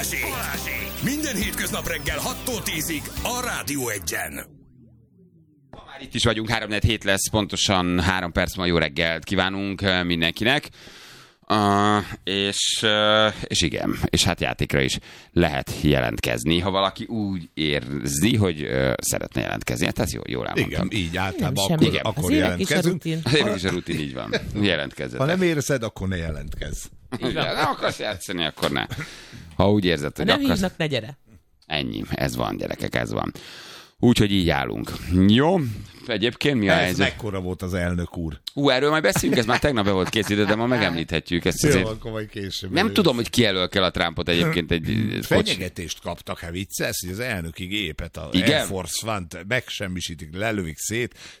Balázsék! Minden hétköznap reggel 6-tól 10-ig a Rádió Egyen. Már itt is vagyunk, 3-4 lesz, pontosan 3 perc ma jó reggelt kívánunk mindenkinek. És igen, és hát játékra is lehet jelentkezni, ha valaki úgy érzi, hogy szeretne jelentkezni. Hát ez jól elmondtam. Igen, így általában akkor jelentkezünk. Az évek is a rutin, így van. Jelentkezzetek. Ha nem érzed, akkor ne jelentkezz. Igen, nem akarsz játszani, akkor ne. Ha úgy érzed, hogy nem akarsz... hívnak, ne gyere. Ennyi, ez van, gyerekek, ez van. Úgyhogy így állunk. Jó, egyébként mi a helyzet? Mekkora volt az elnök úr? Erről majd beszélünk, ez már tegnap be volt készítve, de ma megemlíthetjük ezt azért. Jó, akkor majd később. Nem tudom, hogy ki elől kell a Trumpot egyébként egy... Fenyegetést kaptak, ha viccelsz, hogy az elnöki gépet, a Igen? Air Force One-t megsemmisítik, lelövik szét,